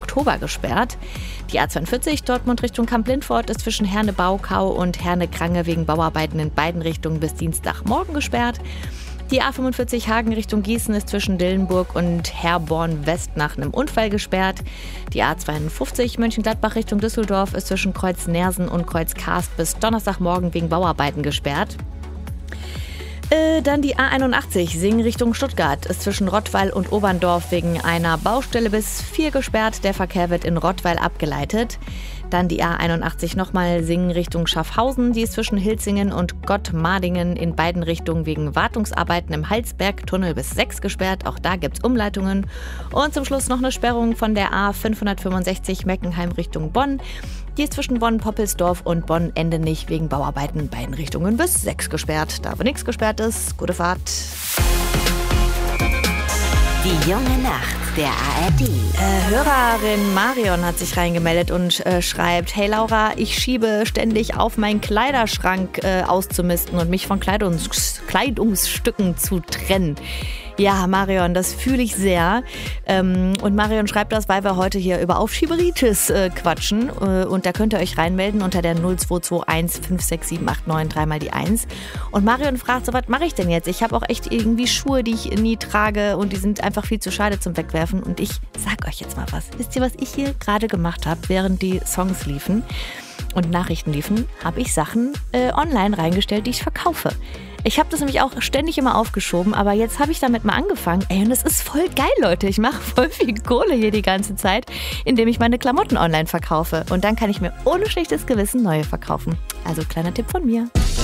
Oktober gesperrt. Die A42 Dortmund Richtung Kamp-Lindfort ist zwischen Herne-Baukau und Herne-Krange wegen Bauarbeiten in beiden Richtungen bis Dienstagmorgen gesperrt. Die A45 Hagen Richtung Gießen ist zwischen Dillenburg und Herborn West nach einem Unfall gesperrt. Die A52 Mönchengladbach Richtung Düsseldorf ist zwischen Kreuz Nersen und Kreuz Karst bis Donnerstagmorgen wegen Bauarbeiten gesperrt. Dann die A81 Singen Richtung Stuttgart ist zwischen Rottweil und Oberndorf wegen einer Baustelle bis 4 gesperrt. Der Verkehr wird in Rottweil abgeleitet. Dann die A81 nochmal Singen Richtung Schaffhausen. Die ist zwischen Hilzingen und Gottmardingen in beiden Richtungen wegen Wartungsarbeiten im Halsbergtunnel bis 6 gesperrt. Auch da gibt's Umleitungen. Und zum Schluss noch eine Sperrung von der A565 Meckenheim Richtung Bonn. Die ist zwischen Bonn-Poppelsdorf und Bonn-Endenich wegen Bauarbeiten in beiden Richtungen bis 6 gesperrt. Da wo nichts gesperrt ist, gute Fahrt. Die junge Nacht der ARD. Hörerin Marion hat sich reingemeldet und schreibt: Hey Laura, ich schiebe ständig auf, meinen Kleiderschrank auszumisten und mich von Kleidungsstücken zu trennen. Ja, Marion, das fühle ich sehr. Und Marion schreibt das, weil wir heute hier über Aufschieberitis quatschen. Und da könnt ihr euch reinmelden unter der 0221 56789 3 mal die 1. Und Marion fragt so, was mache ich denn jetzt? Ich habe auch echt irgendwie Schuhe, die ich nie trage und die sind einfach viel zu schade zum Wegwerfen. Und ich sag euch jetzt mal was. Wisst ihr, was ich hier gerade gemacht habe, während die Songs liefen und Nachrichten liefen? Habe ich Sachen online reingestellt, die ich verkaufe. Ich habe das nämlich auch ständig immer aufgeschoben, aber jetzt habe ich damit mal angefangen. Ey, und das ist voll geil, Leute. Ich mache voll viel Kohle hier die ganze Zeit, indem ich meine Klamotten online verkaufe. Und dann kann ich mir ohne schlechtes Gewissen neue verkaufen. Also kleiner Tipp von mir.